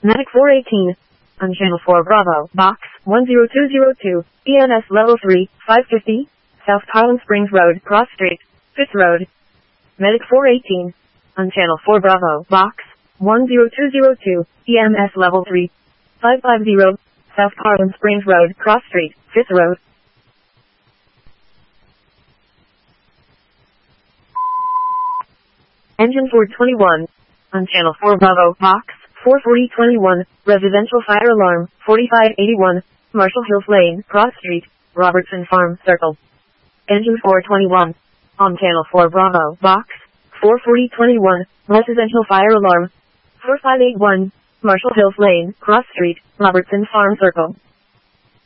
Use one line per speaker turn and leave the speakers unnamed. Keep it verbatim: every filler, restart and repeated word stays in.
Medic four eighteen. On Channel four Bravo, Box one zero two zero two, E M S Level three, five fifty, South Highland Springs Road, Cross Street, fifth Road. Medic four eighteen. On Channel four Bravo, Box one zero two zero two, E M S Level three, five fifty, South Highland Springs Road, Cross Street, fifth Road. Engine four twenty-one. On Channel four Bravo, Box four forty twenty-one, Residential Fire Alarm, forty-five eighty-one, Marshall Hills Lane, Cross Street, Robertson Farm Circle. Engine four twenty-one. On Channel four Bravo, Box four forty twenty-one, Residential Fire Alarm, forty-five eighty-one, Marshall Hills Lane, Cross Street, Robertson Farm Circle.